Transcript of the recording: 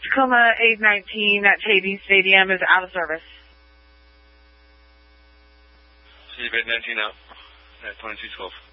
Tacoma 819 at JB Stadium is out of service. JB 819 out at 2212.